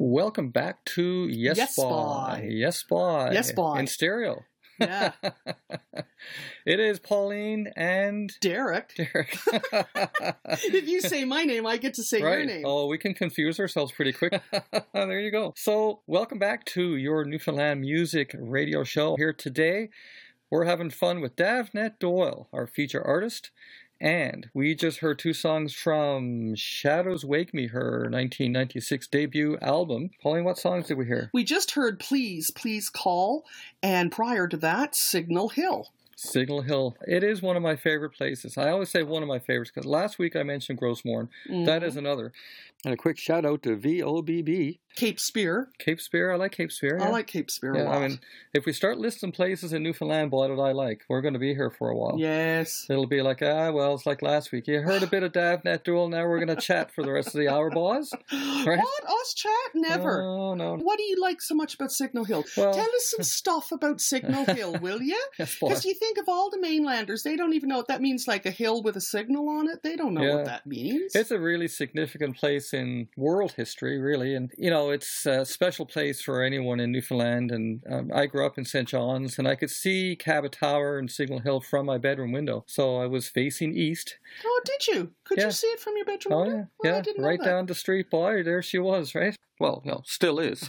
Welcome back to Yes, Boy. Boy. Yes, Boy. Yes, Boy. In stereo. Yeah. It is Pauline and Derek. If you say my name, I get to say your name. Oh, we can confuse ourselves pretty quick. There you go. So, welcome back to your Newfoundland Music Radio Show. Here today, we're having fun with Davnette Doyle, our feature artist. And we just heard two songs from Shadows Wake Me, her 1996 debut album. Pauline, what songs did we hear? We just heard Please, Please Call, and prior to that, Signal Hill. Signal Hill. It is one of my favorite places. I always say one of my favorites because last week I mentioned Grossmorn. Mm-hmm. That is another. And a quick shout out to VOBB. Cape Spear. Cape Spear. I like Cape Spear. Yeah. I like Cape Spear a lot. I mean, if we start listing places in Newfoundland, boy, did I like. We're going to be here for a while. Yes. It'll be like, it's like last week. You heard a bit of Davnette Doyle. Now we're going to chat for the rest of the hour, boys. Right? What? Us chat? Never. No. What do you like so much about Signal Hill? Well, tell us some stuff about Signal Hill, will you? Yes, because you think of all the mainlanders, they don't even know what that means, like a hill with a signal on it. They don't know what that means. It's a really significant place in world history, really. And, it's a special place for anyone in Newfoundland. And I grew up in St. John's, and I could see Cabot Tower and Signal Hill from my bedroom window. So I was facing east. Oh, did you? Could you see it from your bedroom window? Oh, yeah. Right down the street, boy. There she was, right? Well, still is.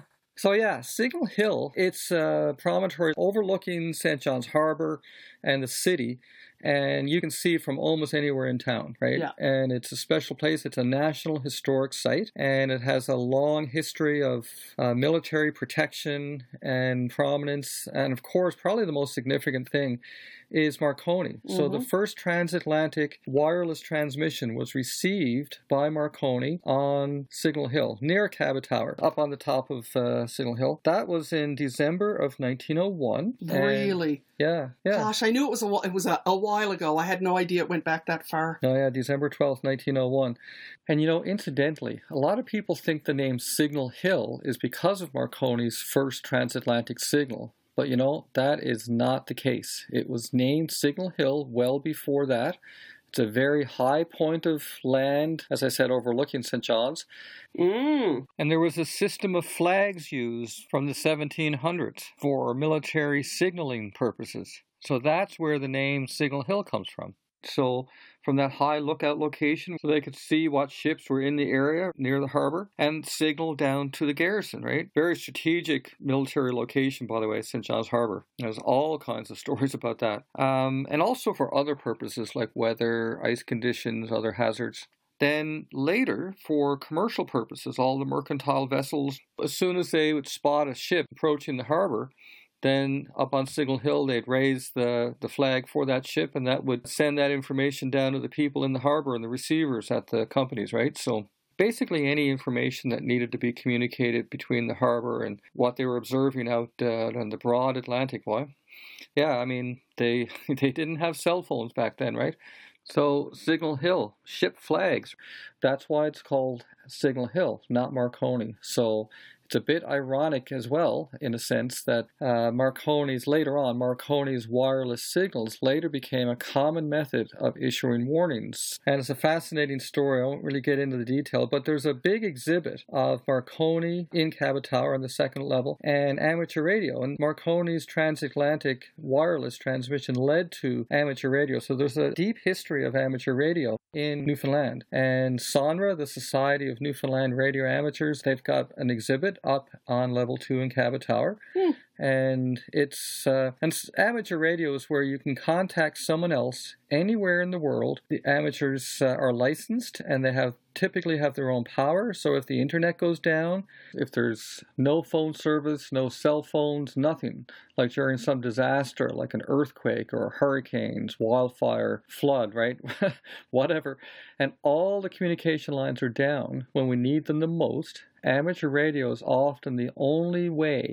So Signal Hill, it's a promontory overlooking St. John's Harbour and the city, and you can see it from almost anywhere in town, right? Yeah. And it's a special place. It's a National Historic Site, and it has a long history of military protection and prominence, and of course, probably the most significant thing is Marconi. Mm-hmm. So the first transatlantic wireless transmission was received by Marconi on Signal Hill, near Cabot Tower, up on the top of Signal Hill. That was in December of 1901. Really? Yeah. Gosh, I knew it was a while ago. I had no idea it went back that far. Oh, yeah, December 12th, 1901. And, incidentally, a lot of people think the name Signal Hill is because of Marconi's first transatlantic signal. But, that is not the case. It was named Signal Hill well before that. It's a very high point of land, as I said, overlooking St. John's. And there was a system of flags used from the 1700s for military signaling purposes. So that's where the name Signal Hill comes from. So from that high lookout location, so they could see what ships were in the area near the harbor and signal down to the garrison, right? Very strategic military location, by the way, St. John's Harbor. There's all kinds of stories about that. And also for other purposes like weather, ice conditions, other hazards. Then later, for commercial purposes, all the mercantile vessels, as soon as they would spot a ship approaching the harbor, then up on Signal Hill, they'd raise the flag for that ship, and that would send that information down to the people in the harbor and the receivers at the companies, right? So basically any information that needed to be communicated between the harbor and what they were observing out on the broad Atlantic, boy. Yeah, I mean, they didn't have cell phones back then, right? So Signal Hill, ship flags, that's why it's called Signal Hill, not Marconi. So it's a bit ironic as well, in a sense, that Marconi's wireless signals later became a common method of issuing warnings. And it's a fascinating story. I won't really get into the detail, but there's a big exhibit of Marconi in Cabot Tower on the second level and amateur radio. And Marconi's transatlantic wireless transmission led to amateur radio. So there's a deep history of amateur radio in Newfoundland. And SONRA, the Society of Newfoundland Radio Amateurs, they've got an exhibit up on level 2 in Cabot Tower. And it's amateur radio is where you can contact someone else anywhere in the world. The amateurs are licensed, and they typically have their own power. So if the internet goes down, if there's no phone service, no cell phones, nothing, like during some disaster, like an earthquake or hurricanes, wildfire, flood, right? Whatever. And all the communication lines are down when we need them the most. Amateur radio is often the only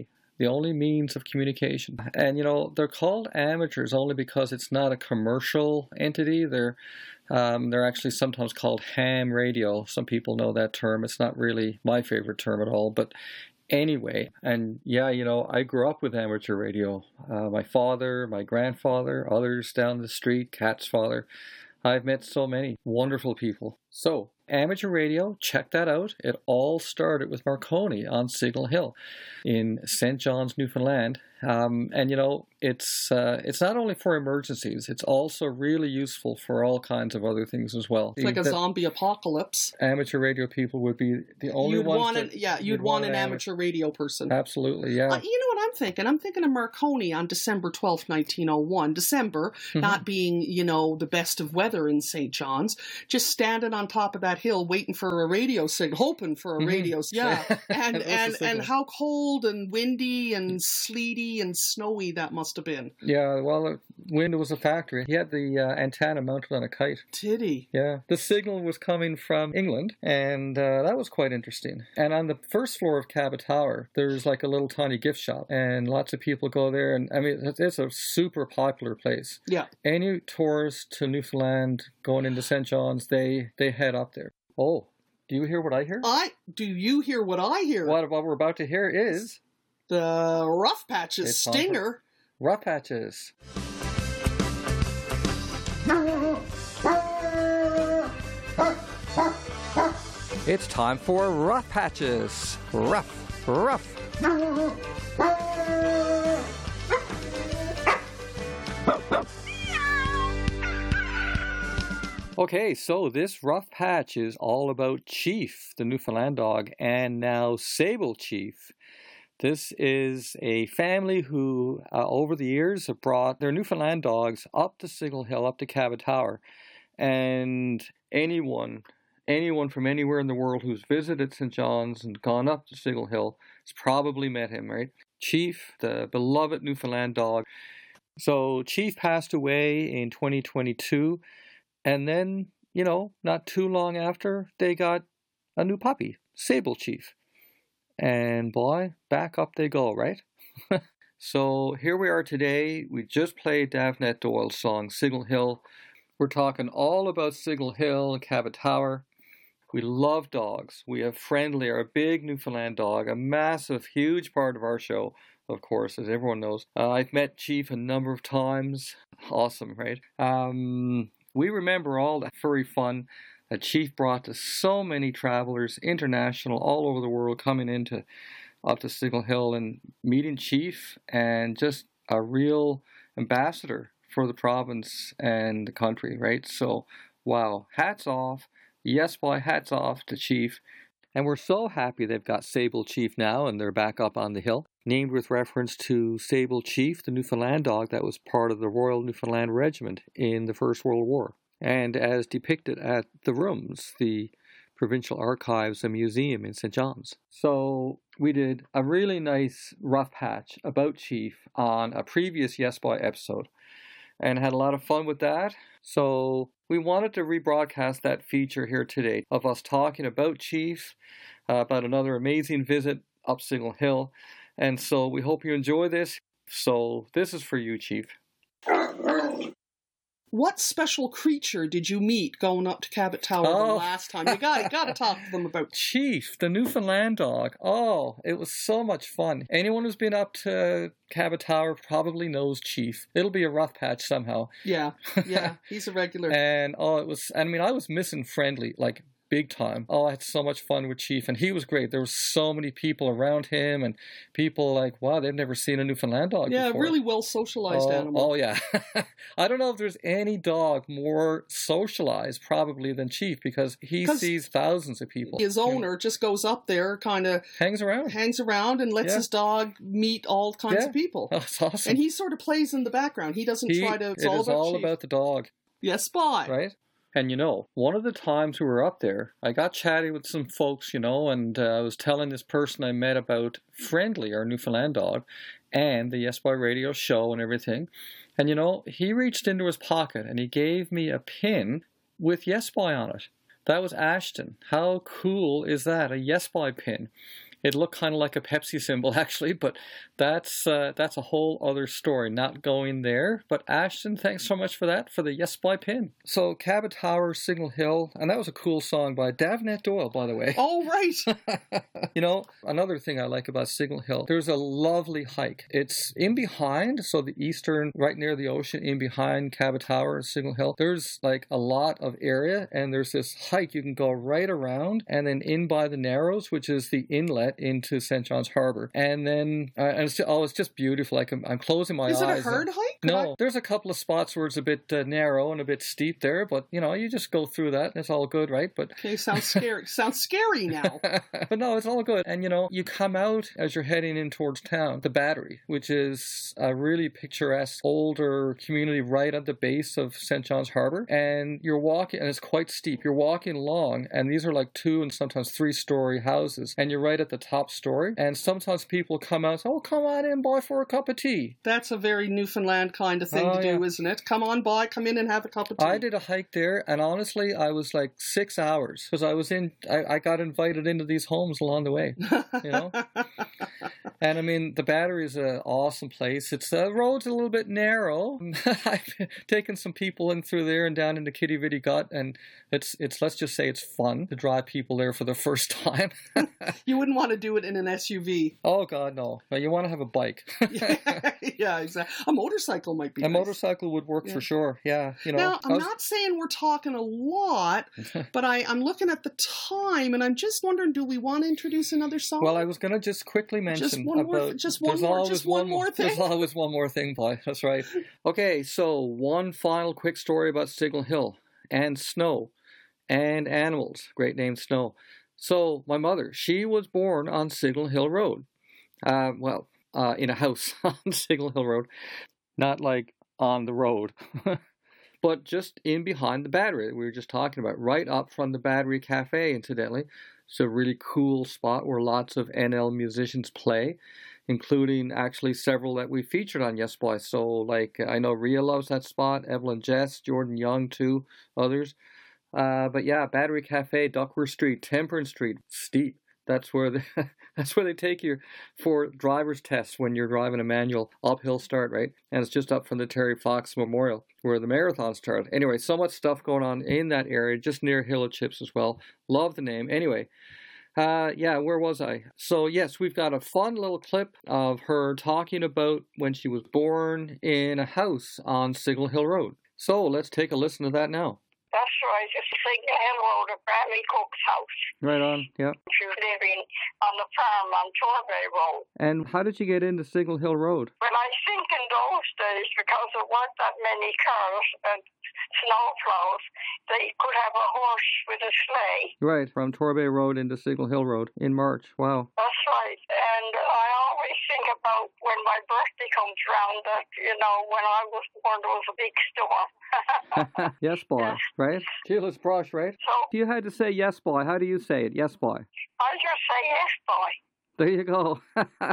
means of communication. And, they're called amateurs only because it's not a commercial entity. They're actually sometimes called ham radio. Some people know that term. It's not really my favorite term at all. But anyway, and I grew up with amateur radio. My father, my grandfather, others down the street, Kat's father. I've met so many wonderful people. So, amateur radio, check that out. It all started with Marconi on Signal Hill in St. John's, Newfoundland. And, you know, it's not only for emergencies, it's also really useful for all kinds of other things as well. It's like a zombie apocalypse. Amateur radio people would be the only ones. You'd want an amateur radio person. Absolutely, yeah. You know what I'm thinking? I'm thinking of Marconi on December 12th, 1901. December, not being, you know, the best of weather in St. John's, just standing on top of that hill waiting for a radio signal, hoping for a radio signal. Yeah, and how cold and windy and sleety and snowy that must have been. Yeah, well, the wind was a factor. He had the antenna mounted on a kite. Did he? Yeah. The signal was coming from England, and that was quite interesting. And on the first floor of Cabot Tower, there's like a little tiny gift shop, and lots of people go there. And I mean, it's a super popular place. Yeah. Any tourist to Newfoundland going into St. John's, they head up there. Oh, do you hear what I hear? Do you hear what I hear? What we're about to hear is the Rough Patches Stinger. Rough Patches. It's time for Rough Patches. Rough, rough. Okay, so this rough patch is all about Chief, the Newfoundland dog, and now Sable Chief. This is a family who, over the years, have brought their Newfoundland dogs up to Signal Hill, up to Cabot Tower. And anyone from anywhere in the world who's visited St. John's and gone up to Signal Hill has probably met him, right? Chief, the beloved Newfoundland dog. So Chief passed away in 2022. And then, you know, not too long after, they got a new puppy, Sable Chief. And boy, back up they go, right? So here we are today. We just played Davnette Doyle's song, Signal Hill. We're talking all about Signal Hill and Cabot Tower. We love dogs. We have Friendly, our big Newfoundland dog, a massive, huge part of our show, of course, as everyone knows. I've met Chief a number of times. Awesome, right? We remember all the furry fun that Chief brought to so many travelers, international, all over the world, coming up to Signal Hill and meeting Chief, and just a real ambassador for the province and the country, right? So, wow, hats off. Yes, boy, hats off to Chief. And we're so happy they've got Sable Chief now, and they're back up on the hill, named with reference to Sable Chief, the Newfoundland dog that was part of the Royal Newfoundland Regiment in the First World War. And as depicted at the Rooms, the Provincial Archives and Museum in St. John's. So we did a really nice rough patch about Chief on a previous Yes Boy episode, and had a lot of fun with that. So we wanted to rebroadcast that feature here today of us talking about Chief, about another amazing visit up Signal Hill. And so we hope you enjoy this. So this is for you, Chief. What special creature did you meet going up to Cabot Tower the last time? You got to talk to them about Chief, the Newfoundland dog. Oh, it was so much fun. Anyone who's been up to Cabot Tower probably knows Chief. It'll be a rough patch somehow. Yeah, he's a regular. And I was missing Friendly, like big time. Oh, I had so much fun with Chief, and he was great. There were so many people around him, and people like, wow, they've never seen a Newfoundland dog before. Yeah, really well socialized animal. Oh, yeah. I don't know if there's any dog more socialized probably than Chief, because he sees thousands of people. His owner just goes up there, kind of hangs around and lets his dog meet all kinds of people. Oh, that's awesome. And he sort of plays in the background. He doesn't try to. It is all about the dog. Yes, boy. Right? And, you know, one of the times we were up there, I got chatty with some folks, you know, and I was telling this person I met about Friendly, our Newfoundland dog, and the Yes Boy Radio show and everything. And, you know, he reached into his pocket and he gave me a pin with Yes Boy on it. That was Ashton. How cool is that? A Yes Boy pin. It looked kind of like a Pepsi symbol, actually, but that's a whole other story. Not going there. But Ashton, thanks so much for that, for the Yes Boy pin. So Cabot Tower, Signal Hill, and that was a cool song by Davenant Doyle, by the way. Oh, right. You know, another thing I like about Signal Hill, there's a lovely hike. It's in behind, so the eastern, right near the ocean, in behind Cabot Tower and Signal Hill. There's like a lot of area, and there's this hike you can go right around, and then in by the Narrows, which is the inlet into St. John's Harbor. And then, and it's just beautiful. Like I'm closing my eyes. Is it a herd hike? No, there's a couple of spots where it's a bit narrow and a bit steep there, but you know, you just go through that and it's all good, right? But okay, sounds scary. Sounds scary now. But no, it's all good. And you know, you come out as you're heading in towards town, the Battery, which is a really picturesque older community right at the base of St. John's Harbor, and you're walking, and it's quite steep. You're walking along, and these are like 2 and sometimes 3-story houses, and you're right at the top story. And sometimes people come out and say, "Oh, come on in, boy, for a cup of tea." That's a very Newfoundland kind of thing to do, isn't it? Come on, boy, come in and have a cup of tea. I did a hike there, and honestly, I was like 6 hours because I got invited into these homes along the way, you know. And I mean, the Battery is an awesome place. It's the road's a little bit narrow. I've taken some people in through there and down into Kitty Vitty Gut, and it's let's just say it's fun to drive people there for the first time. You wouldn't want to do it in an SUV. Oh God, no! No, you want to have a bike. Yeah, exactly. A motorcycle might be. A motorcycle would work for sure. Yeah, you know. Now, I'm not saying we're talking a lot, but I'm looking at the time, and I'm just wondering, do we want to introduce another song? Well, I was going to just quickly mention just one more thing. There's always one more thing, boy. That's right. Okay, so one final quick story about Signal Hill and snow and animals. Great name, Snow. So my mother, she was born on Signal Hill Road. In a house on Signal Hill Road, not like on the road, but just in behind the Battery that we were just talking about, right up from the Battery Cafe, incidentally. It's a really cool spot where lots of NL musicians play, including actually several that we featured on Yes Boy. So, like, I know Rhea loves that spot, Evelyn Jess, Jordan Young, too, others. But yeah, Battery Cafe, Duckworth Street, Temperance Street, steep. That's where they take you for driver's tests when you're driving a manual uphill start, right? And it's just up from the Terry Fox Memorial where the marathon started. Anyway, so much stuff going on in that area, just near Hill of Chips as well. Love the name. Anyway, where was I? So yes, we've got a fun little clip of her talking about when she was born in a house on Signal Hill Road. So let's take a listen to that now. That's right, it's Signal Hill Road at Bradley Cook's house. Right on, yeah. She was living on the farm on Torbay Road. And how did you get into Signal Hill Road? Well, I think in those days, because there weren't that many cars and snowplows, they could have a horse with a sleigh. Right, from Torbay Road into Signal Hill Road in March. Wow. That's right. And I always think about when my birthday comes round that, you know, when I was born, there was a big storm. Yes, boy, right? Keyless brush, right? So, you had to say yes, boy. How do you say it? Yes, boy. I just say yes, boy. There you go.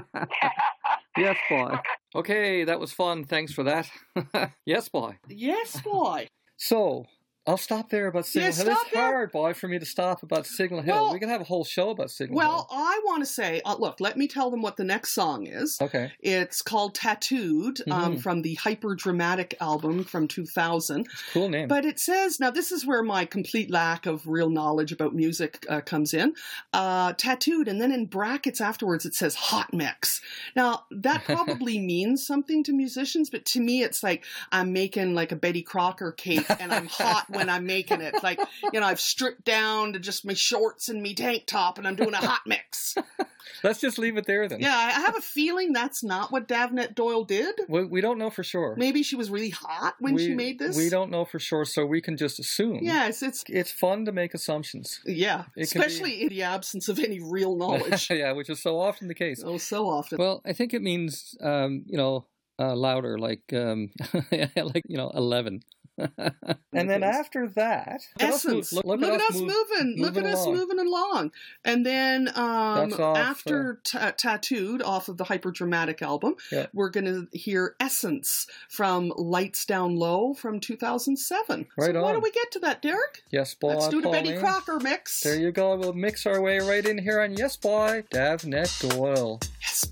Yes, boy. Okay, that was fun. Thanks for that. Yes, boy. Yes, boy. So, I'll stop there about Signal Hill. It's hard, boy, for me to stop about Signal Hill. Well, we can have a whole show about Signal Hill. Well, I want to say, look, let me tell them what the next song is. Okay. It's called Tattooed from the Hyper Dramatic album from 2000. Cool name. But it says, now this is where my complete lack of real knowledge about music comes in. Tattooed, and then in brackets afterwards it says Hot Mix. Now, that probably means something to musicians, but to me it's like I'm making like a Betty Crocker cake and I'm hot when I'm making it. Like, you know, I've stripped down to just my shorts and me tank top and I'm doing a hot mix. Let's just leave it there then. Yeah, I have a feeling that's not what Davenant Doyle did. We don't know for sure. Maybe she was really hot when she made this. We don't know for sure, so we can just assume. Yes, it's fun to make assumptions. Yeah, especially in the absence of any real knowledge. Yeah, which is so often the case. Oh, so often. Well, I think it means, louder, like, like, 11. And then after that, Essence. Look at us moving. Look at us moving along. And then after Tattooed, off of the Hyperdramatic album, we're going to hear Essence from Lights Down Low from 2007. Right on. Why don't we get to that, Derek? Yes, boy. Let's do the Pauline. Betty Crocker mix. There you go. We'll mix our way right in here on Yes, Boy, Davnet Doyle. Yes,